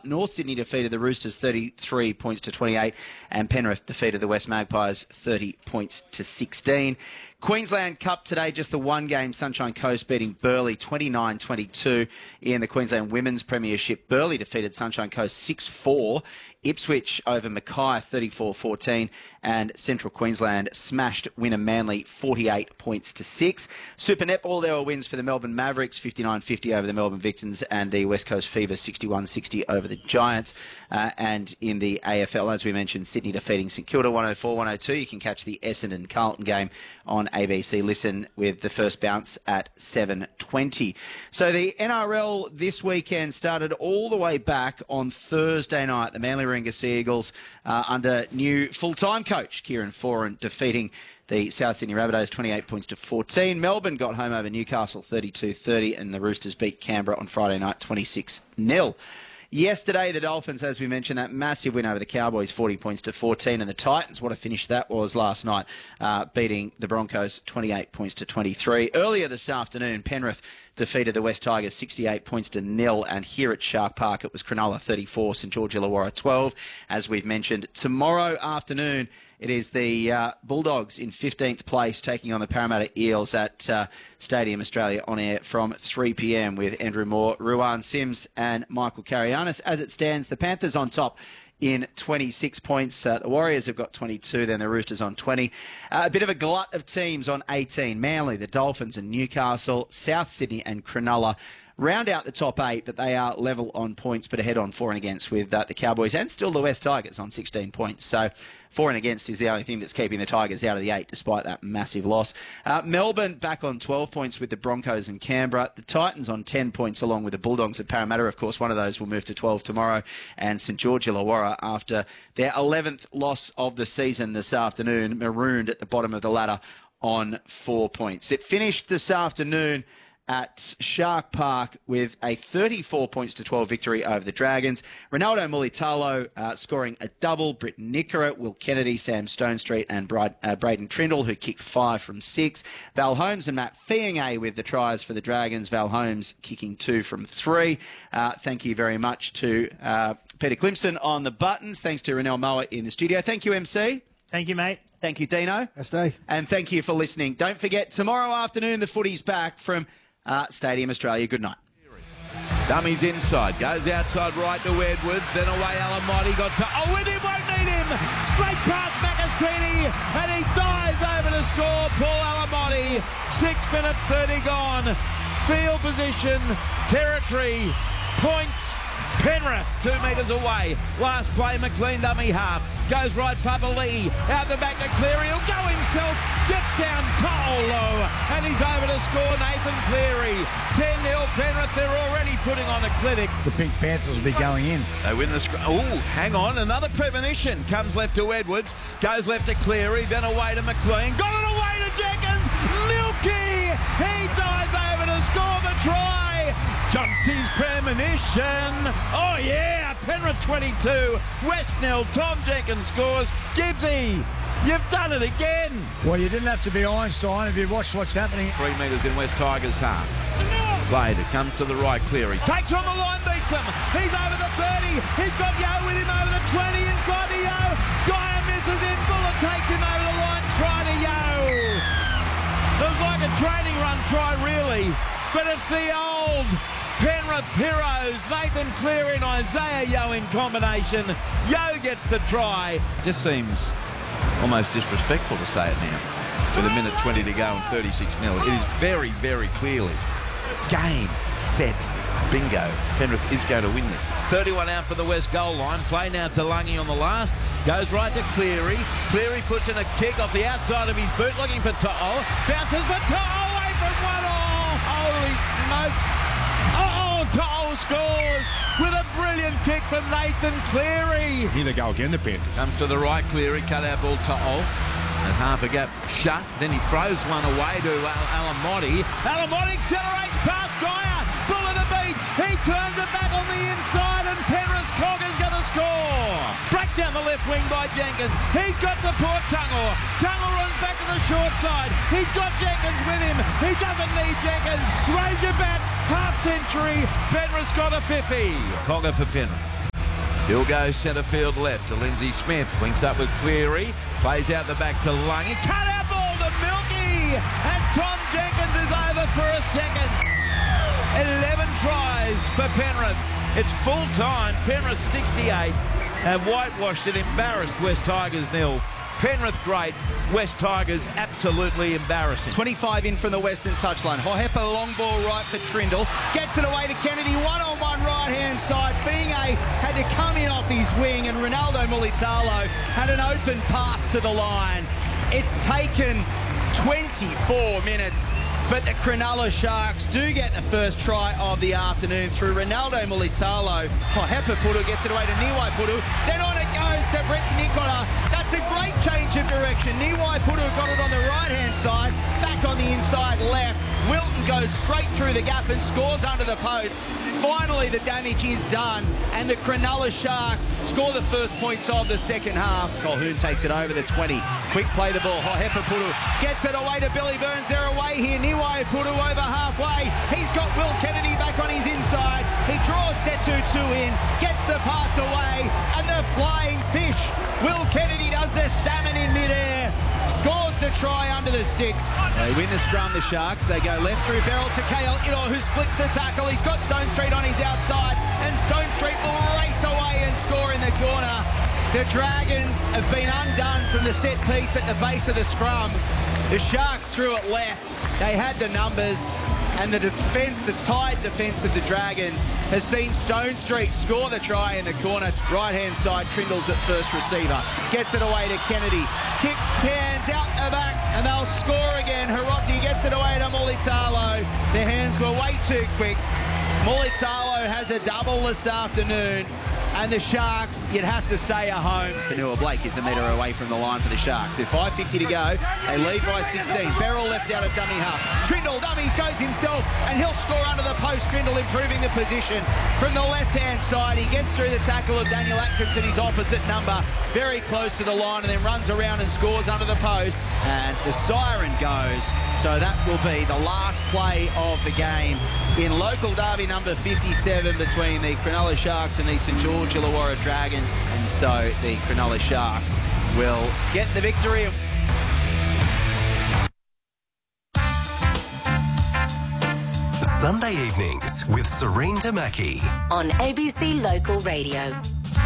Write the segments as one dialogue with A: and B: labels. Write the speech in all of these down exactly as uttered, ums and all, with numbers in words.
A: North Sydney defeated the Roosters thirty-three points to twenty-eight, and Penrith defeated the West Magpies thirty points to sixteen. Queensland Cup today, just the one game, Sunshine Coast beating Burleigh twenty-nine twenty-two in the Queensland Women's Premiership. Burleigh defeated Sunshine Coast six four. Ipswich over Mackay thirty-four fourteen, and Central Queensland smashed Winner Manly forty-eight points to six. Super Netball, there were wins for the Melbourne Mavericks fifty-nine fifty over the Melbourne Vixens, and the West Coast Fever sixty-one sixty over the Giants. Uh, and in the A F L, as we mentioned, Sydney defeating St Kilda one oh four one oh two. You can catch the Essendon Carlton game on A B C Listen with the first bounce at seven twenty. So the N R L this weekend started all the way back on Thursday night. The Manly Warringah Sea Eagles uh, under new full-time coach Kieran Foran defeating the South Sydney Rabbitohs twenty-eight points to fourteen. Melbourne got home over Newcastle thirty-two thirty, and the Roosters beat Canberra on Friday night twenty-six nil. Yesterday, the Dolphins, as we mentioned, that massive win over the Cowboys, forty points to fourteen, and the Titans, what a finish that was last night, uh, beating the Broncos twenty-eight points to twenty-three. Earlier this afternoon, Penrith defeated the West Tigers sixty-eight points to nil, and here at Shark Park, it was Cronulla thirty-four, St George Illawarra twelve. As we've mentioned, tomorrow afternoon, it is the uh, Bulldogs in fifteenth place taking on the Parramatta Eels at uh, Stadium Australia on air from three p m with Andrew Moore, Ruan Sims and Michael Carianis. As it stands, the Panthers on top in twenty-six points. Uh, the Warriors have got twenty-two, then the Roosters on twenty. Uh, a bit of a glut of teams on eighteen. Manly, the Dolphins and Newcastle, South Sydney and Cronulla round out the top eight, but they are level on points, but ahead on for and against with uh, the Cowboys and still the West Tigers on sixteen points. So for and against is the only thing that's keeping the Tigers out of the eight, despite that massive loss. Uh, Melbourne back on twelve points with the Broncos and Canberra. The Titans on ten points along with the Bulldogs and Parramatta. Of course, one of those will move to twelve tomorrow. And St George Illawarra, after their eleventh loss of the season this afternoon, marooned at the bottom of the ladder on four points. It finished this afternoon at Shark Park with a thirty-four points to twelve victory over the Dragons. Ronaldo Mulitalo uh, scoring a double. Britt Nickera, Will Kennedy, Sam Stonestreet and Brad, uh, Braden Trindle, who kicked five from six. Val Holmes and Matt Fienge with the tries for the Dragons. Val Holmes kicking two from three. Uh, thank you very much to uh, Peter Clemson on the buttons. Thanks to Renell Moa in the studio. Thank you, M C.
B: Thank you, mate.
A: Thank you, Dino.
C: Best day.
A: And thank you for listening. Don't forget, tomorrow afternoon, the footy's back from Uh, Stadium Australia. Good night.
D: Dummies inside, goes outside right to Edwards, then away Alamotti, got to, oh, with him, won't need him, straight past Macassini, and he dives over to score, Paul Alamotti, six minutes thirty gone, field position, territory, points, Penrith, two metres away, last play, McLean dummy half, goes right, Papali, out the back to Cleary, he'll go himself, gets down Tolo, and he's over to score, Nathan Cleary, ten nil Penrith, they're already putting on a clinic.
C: The Pink Panthers will be going in.
D: They win the scrum. Oh, hang on, another premonition, comes left to Edwards, goes left to Cleary, then away to McLean, got it away to Jenkins, Milky, he dives over to score the try. Jonty's premonition. Oh, yeah. Penrith twenty-two. West nil. Tom Jenkins scores. Gibbsy, you've done it again.
C: Well, you didn't have to be Einstein if you watched what's happening.
D: Three metres in West Tigers' half. Played. It comes to the right. Cleary takes on the line, beats him. He's over the thirty. He's got Yo with him over the twenty. Inside to Yo. Guy misses in. Bullet takes him over the line. Try to Yo. It was like a training run try, really. But it's the old Penrith heroes, Nathan Cleary and Isaiah Yo in combination. Yo gets the try. Just seems almost disrespectful to say it now. With a minute twenty to go and thirty-six nil. It is very, very clearly game, set, bingo. Penrith is going to win this. thirty-one out for the West goal line. Play now to Lungy on the last. Goes right to Cleary. Cleary puts in a kick off the outside of his boot, looking for To'o. Bounces for To'o, away from one all. Holy smokes. Oh, To'o scores with a brilliant kick from Nathan Cleary.
E: Here they go again, the Panthers.
D: Comes to the right, Cleary, cut out ball To'o. And half a gap shut. Then he throws one away to Al- Alamotti. Alamotti accelerates past Geyer. Bullet a beat. He turns it back on the inside and Penrith's Cogger's going to score. Break down the left wing by Jenkins. He's got support Tungor. Tungor runs back to the short side. He's got Jenkins with him. He doesn't need Jenkins. Raise your bat. Half century. Penrith's got a fifty. Cogger for Penrith. He'll go centre field left to Lindsay Smith. Links up with Cleary. Plays out the back to Lungy. Cut out ball to Milky. And Tom Jenkins is over for a second. eleven tries for Penrith. It's full time. Penrith sixty-eight have whitewashed an embarrassed West Tigers nil. Penrith great, West Tigers absolutely embarrassing.
A: twenty-five in from the western touchline. Hohepa long ball right for Trindle. Gets it away to Kennedy. One-on-one right-hand side. Finge had to come in off his wing, and Ronaldo Mulitalo had an open path to the line. It's taken twenty-four minutes, but the Cronulla Sharks do get the first try of the afternoon through Ronaldo Mulitalo. Hohepa Puru gets it away to Niwai Puru. Then on it goes to Brett Nicola. That's a great change of direction. Niwai Puru got it on the right-hand side, back on the inside left. Wilton goes straight through the gap and scores under the post. Finally, the damage is done, and the Cronulla Sharks score the first points of the second half. Colquhoun takes it over the twenty. Quick play the ball. Hohepa Puru gets it away to Billy Burns. They're away here. Niwai Puru over halfway. He's got Will Kennedy back on his inside. He draws Setu two in, gets the pass away, and the flying fish. Will Kennedy does the salmon in midair. Scores the try under the sticks. They win the scrum, the Sharks. They go left through Beryl to Kale Ito, who splits the tackle. He's got Stone Street on his outside, and Stone Street will race away and score in the corner. The Dragons have been undone from the set piece at the base of the scrum. The Sharks threw it left. They had the numbers, and the defence, the tied defence of the Dragons, has seen Stone Street score the try in the corner. Right-hand side, Trindle's at first receiver. Gets it away to Kennedy. Kick cans out the back, and they'll score again. Hiroti gets it away to Mulitalo. Their hands were way too quick. Mulitalo has a double this afternoon. And the Sharks, you'd have to say, are home. Fanua Blake is a metre away from the line for the Sharks. With five fifty to go, they lead by sixteen. Beryl left out of dummy half. Trindle dummies, goes himself, and he'll score under the post. Trindle improving the position from the left-hand side. He gets through the tackle of Daniel Atkinson, his opposite number, very close to the line, and then runs around and scores under the post. And the siren goes. So that will be the last play of the game in local derby number fifty-seven between the Cronulla Sharks and the St George Illawarra Dragons. And so the Cronulla Sharks will get the victory.
B: Sunday evenings with Serene Damaki
E: on A B C Local Radio.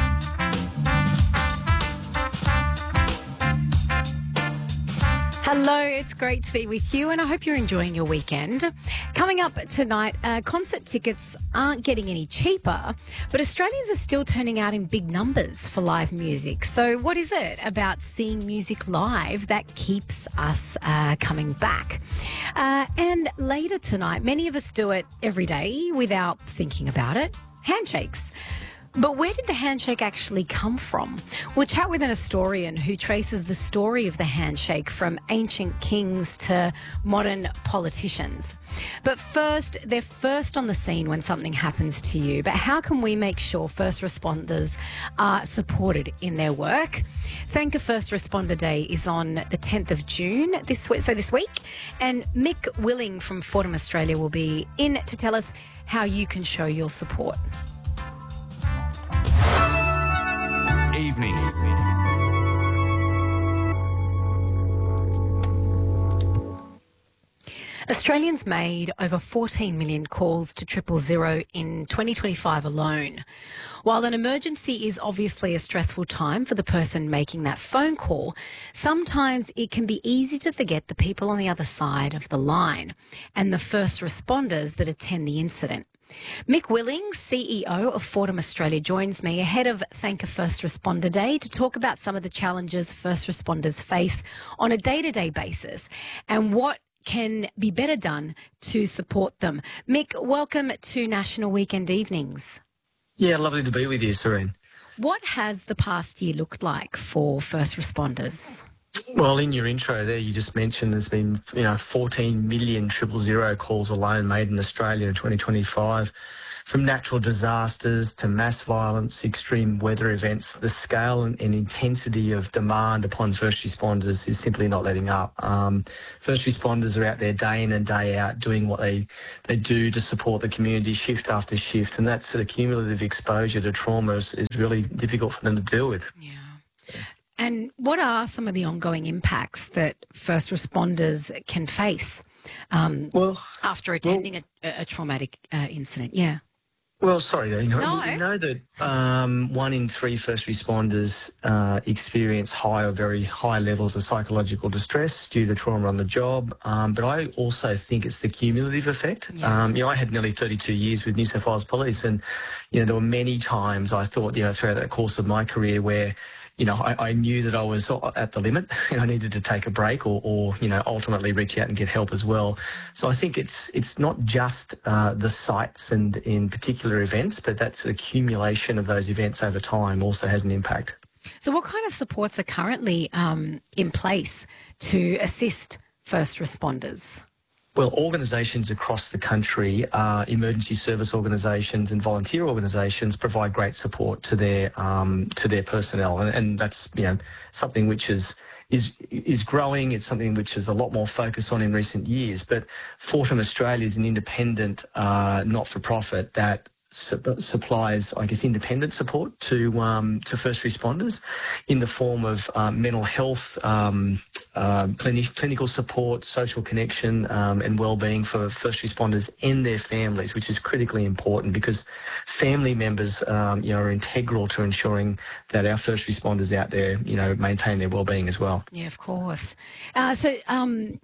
F: Hello, it's great to be with you, and I hope you're enjoying your weekend. Coming up tonight, uh, concert tickets aren't getting any cheaper, but Australians are still turning out in big numbers for live music. So what is it about seeing music live that keeps us uh, coming back? Uh, and later tonight, many of us do it every day without thinking about it. Handshakes. But where did the handshake actually come from? We'll chat with an historian who traces the story of the handshake from ancient kings to modern politicians. But first, they're first on the scene when something happens to you. But how can we make sure first responders are supported in their work? Thank a First Responder Day is on the tenth of June, this week, so this week. And Mick Willing from Fordham Australia will be in to tell us how you can show your support.
B: Evenings.
F: Australians made over fourteen million calls to triple zero in twenty twenty-five alone. While an emergency is obviously a stressful time for the person making that phone call, sometimes it can be easy to forget the people on the other side of the line and the first responders that attend the incident. Mick Willing, C E O of Fordham Australia, joins me ahead of Thank a First Responder Day to talk about some of the challenges first responders face on a day-to-day basis and what can be better done to support them. Mick, welcome to National Weekend Evenings.
G: Yeah, lovely to be with you, Serene.
F: What has the past year looked like for first responders?
G: Well, in your intro there, you just mentioned there's been, you know, fourteen million triple zero calls alone made in Australia in twenty twenty-five. from natural disasters to mass violence, extreme weather events, the scale and, and intensity of demand upon first responders is simply not letting up. Um, first responders are out there day in and day out doing what they, they do to support the community shift after shift, and that sort of cumulative exposure to trauma is, is really difficult for them to deal with.
F: Yeah. And what are some of the ongoing impacts that first responders can face um,
G: well,
F: after attending well, a, a traumatic uh, incident? Yeah.
G: Well, sorry, you know,
F: no.
G: we know that um, one in three first responders uh, experience high or very high levels of psychological distress due to trauma on the job. Um, but I also think it's the cumulative effect. Yeah. Um, you know, I had nearly thirty-two years with New South Wales Police, and you know, there were many times I thought, you know, throughout the course of my career where you know, I, I knew that I was at the limit and I needed to take a break or, or, you know, ultimately reach out and get help as well. So I think it's it's not just uh, the sites and in particular events, but that's the accumulation of those events over time also has an impact.
F: So what kind of supports are currently um, in place to assist first responders?
G: Well, organisations across the country, uh, emergency service organisations and volunteer organisations provide great support to their um, to their personnel, and, and that's you know something which is is is growing. It's something which is a lot more focus on in recent years. But Fortum Australia is an independent, uh, not-for-profit that su- supplies, I guess, independent support to um, to first responders in the form of um, mental health, um, uh, clinic, clinical support, social connection, um, and well-being for first responders and their families, which is critically important because family members, um, you know, are integral to ensuring that our first responders out there, you know, maintain their well-being as well.
F: Yeah, of course. Uh, so, um,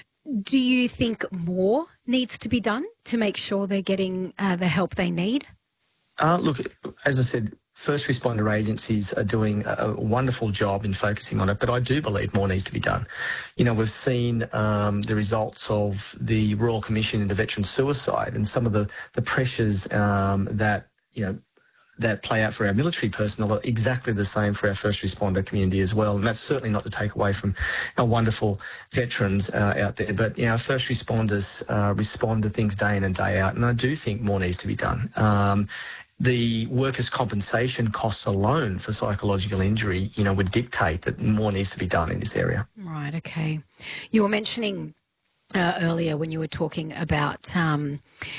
F: do you think more needs to be done to make sure they're getting uh, the help they need?
G: Uh, look, as I said, first responder agencies are doing a wonderful job in focusing on it, but I do believe more needs to be done. You know, we've seen um, the results of the Royal Commission into Veteran Suicide and some of the, the pressures um, that, you know, that play out for our military personnel are exactly the same for our first responder community as well. And that's certainly not to take away from our wonderful veterans uh, out there. But, you know, first responders uh, respond to things day in and day out. And I do think more needs to be done. Um, the workers' compensation costs alone for psychological injury, you know, would dictate that more needs to be done in this area.
F: Right, okay. You were mentioning Uh, earlier when you were talking about um,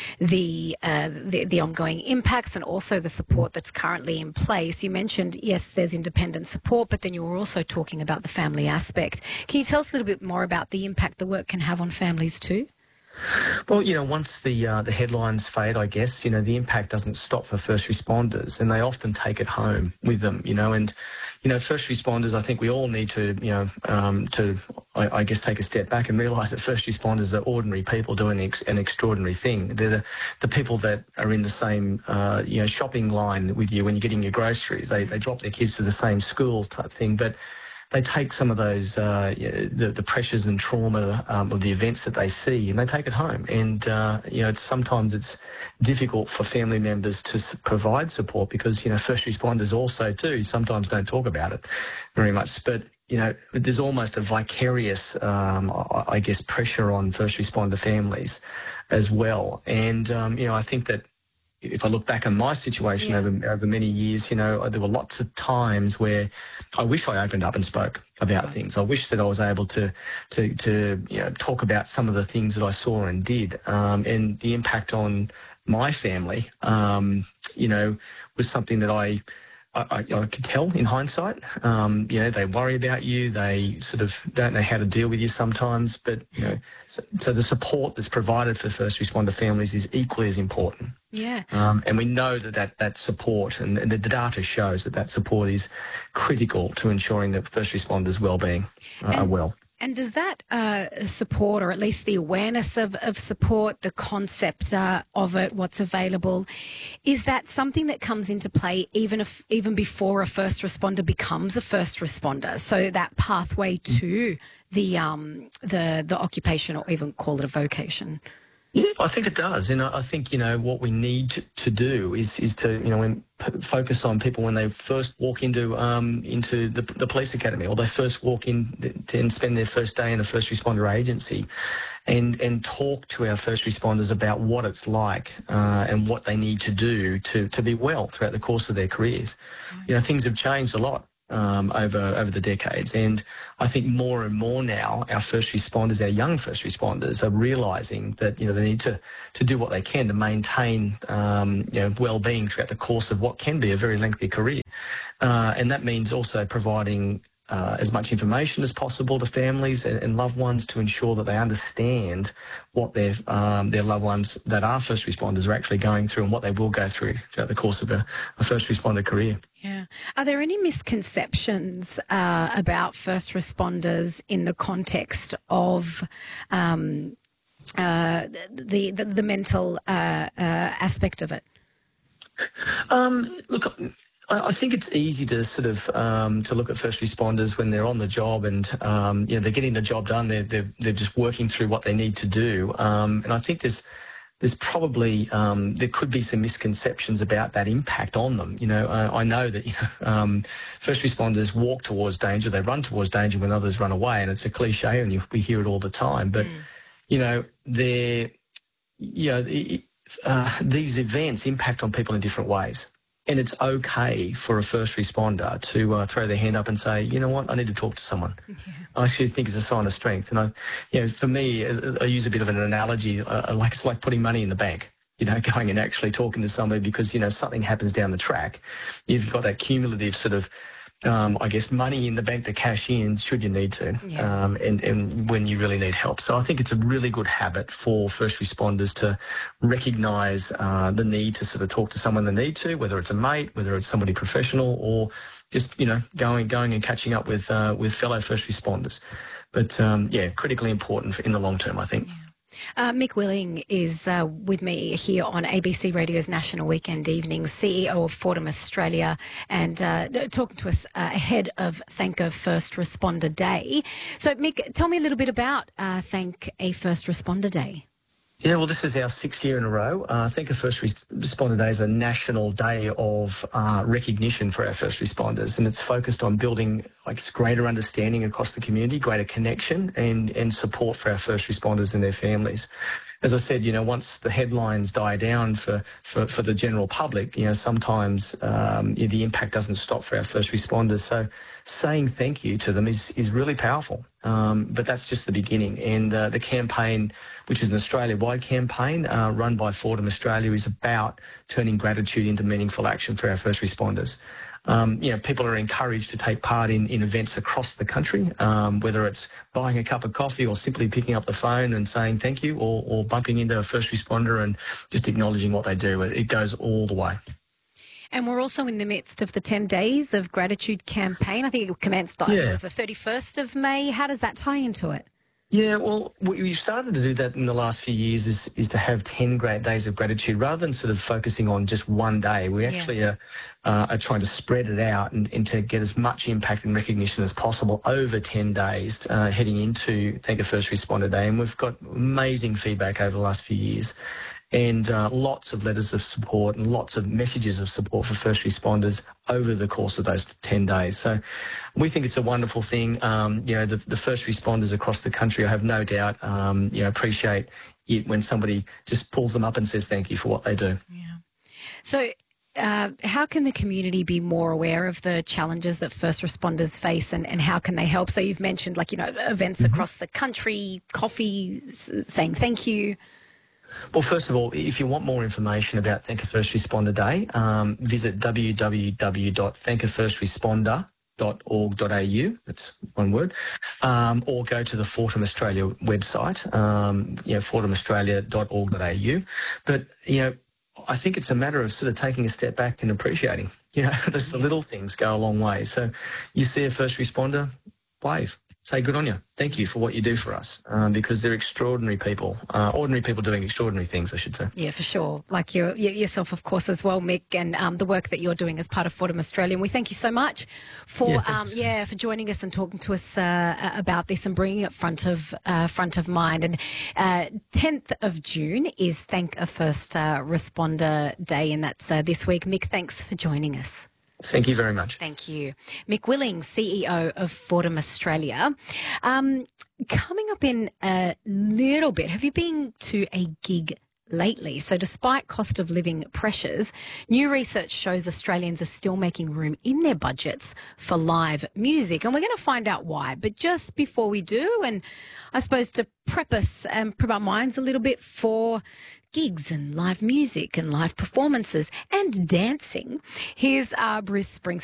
F: the, uh, the the ongoing impacts and also the support that's currently in place. You mentioned, yes, there's independent support, but then you were also talking about the family aspect. Can you tell us a little bit more about the impact the work can have on families too?
G: Well, you know, once the uh, the headlines fade, I guess, you know, the impact doesn't stop for first responders, and they often take it home with them, you know, and, you know, first responders, I think we all need to, you know, um, to, I, I guess, take a step back and realise that first responders are ordinary people doing ex- an extraordinary thing. They're the, the people that are in the same, uh, you know, shopping line with you when you're getting your groceries. They, they drop their kids to the same schools type thing, but they take some of those, uh, you know, the, the pressures and trauma um, of the events that they see, and they take it home. And, uh, you know, it's, sometimes it's difficult for family members to s- provide support because, you know, first responders also too sometimes don't talk about it very much. But, you know, there's almost a vicarious, um, I, I guess, pressure on first responder families as well. And, um, you know, I think that if I look back on my situation yeah. over over many years, you know, there were lots of times where I wish I opened up and spoke about right. things. I wish that I was able to to to you know talk about some of the things that I saw and did, um, and the impact on my family, um, you know, was something that I. I, I could tell in hindsight, um, you know, they worry about you. They sort of don't know how to deal with you sometimes. But, you know, so, so the support that's provided for first responder families is equally as important.
F: Yeah.
G: Um, and we know that that, that support and, and the data shows that that support is critical to ensuring that first responders' well-being uh, are well.
F: And does that uh, support, or at least the awareness of, of support, the concept uh, of it, what's available, is that something that comes into play even if even before a first responder becomes a first responder? So that pathway to the um, the the occupation, or even call it a vocation.
G: Yeah, I think it does. And I think, you know, what we need to, to do is is to, you know, when, p- focus on people when they first walk into um, into the, the police academy, or they first walk in to, and spend their first day in a first responder agency, and and talk to our first responders about what it's like uh, and what they need to do to, to be well throughout the course of their careers. You know, things have changed a lot um, over over the decades, and I think more and more now our first responders, our young first responders, are realising that, you know, they need to to do what they can to maintain um, you know, well-being throughout the course of what can be a very lengthy career, uh, and that means also providing Uh, as much information as possible to families and, and loved ones to ensure that they understand what their um, their loved ones that are first responders are actually going through and what they will go through throughout the course of a, a first responder career.
F: Yeah. Are there any misconceptions uh, about first responders in the context of um, uh, the, the the mental uh, uh, aspect of it?
G: Um, look, I I think it's easy to sort of um, to look at first responders when they're on the job and um, you know, they're getting the job done. They're they're, they're just working through what they need to do. Um, and I think there's there's probably um, there could be some misconceptions about that impact on them. You know, I, I know that, you know, um, first responders walk towards danger. They run towards danger when others run away, and it's a cliche, and you, we hear it all the time. But mm. you know, they're you know it, uh, these events impact on people in different ways. And it's okay for a first responder to uh, throw their hand up and say, you know what, I need to talk to someone. Yeah. I actually think it's a sign of strength. And I, you know, for me, I use a bit of an analogy, uh, like it's like putting money in the bank. You know, going and actually talking to somebody because, you know, something happens down the track. You've got that cumulative sort of, um, I guess, money in the bank to cash in should you need to, yeah. um, and, and when you really need help. So I think it's a really good habit for first responders to recognise uh, the need to sort of talk to someone they need to, whether it's a mate, whether it's somebody professional, or just, you know, going going and catching up with uh, with fellow first responders. But um, yeah, critically important for in the long term, I think.
F: Yeah. Uh, Mick Willing is uh, with me here on A B C Radio's National Weekend Evenings, C E O of Fordham Australia, and uh, talking to us uh, ahead of Thank a First Responder Day. So, Mick, tell me a little bit about uh, Thank a First Responder Day.
G: Yeah, well, this is our sixth year in a row. Uh, I think a First Responder Day is a national day of uh, recognition for our first responders, and it's focused on building like greater understanding across the community, greater connection, and and support for our first responders and their families. As I said, you know, once the headlines die down for, for, for the general public, you know, sometimes um, yeah, the impact doesn't stop for our first responders. So saying thank you to them is, is really powerful. Um, but that's just the beginning. And uh, the campaign, which is an Australia-wide campaign uh, run by Fordham Australia, is about turning gratitude into meaningful action for our first responders. Um, you know, people are encouraged to take part in, in events across the country, um, whether it's buying a cup of coffee or simply picking up the phone and saying thank you, or, or bumping into a first responder and just acknowledging what they do. It, it goes all the way.
F: And we're also in the midst of the ten days of gratitude campaign. I think it commenced, I think it was the thirty-first of May. How does that tie into it?
G: Yeah, well, we've started to do that in the last few years is, is to have ten great days of gratitude rather than sort of focusing on just one day. We actually yeah. are, uh, are trying to spread it out and, and to get as much impact and recognition as possible over ten days uh, heading into Thank a First Responder Day. And we've got amazing feedback over the last few years. And uh, lots of letters of support and lots of messages of support for first responders over the course of those ten days. So we think it's a wonderful thing. Um, you know, the, the first responders across the country, I have no doubt, um, you know, appreciate it when somebody just pulls them up and says thank you for what they do.
F: Yeah. So uh, how can the community be more aware of the challenges that first responders face, and, and how can they help? So you've mentioned, like, you know, events mm-hmm. across the country, coffee, saying thank you.
G: Well, first of all, if you want more information about Thank a First Responder Day, um, visit w w w dot thank a first responder dot org dot a u. That's one word. Um, or go to the Fordham Australia website, um, you know, fordham australia dot org dot a u. But, you know, I think it's a matter of sort of taking a step back and appreciating. You know, just the little things go a long way. So you see a first responder, wave. say good on you. Thank you for what you do for us, um, because they're extraordinary people, uh, ordinary people doing extraordinary things, I should say.
F: Yeah, for sure. Like you, you yourself, of course, as well, Mick, and um, the work that you're doing as part of Fordham Australia. And we thank you so much for
G: Yeah,
F: um, yeah for joining us and talking to us uh, about this and bringing it front of uh, front of mind. And uh, tenth of June is Thank a First uh, Responder Day, and that's uh, this week. Mick, thanks for joining us.
G: Thank you very much.
F: Thank you. Mick Willings, C E O of Fordham Australia. Um, coming up in a little bit, have you been to a gig lately? So despite cost of living pressures, new research shows Australians are still making room in their budgets for live music. And we're going to find out why. But just before we do, and I suppose to prep us and prep our minds a little bit for gigs and live music and live performances and dancing, here's uh, Bruce Springsteen.